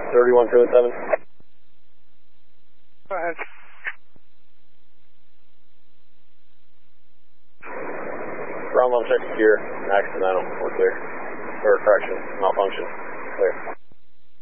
3177. Go ahead. Ground level check gear, accidental, we're clear. Or correction, malfunction, clear.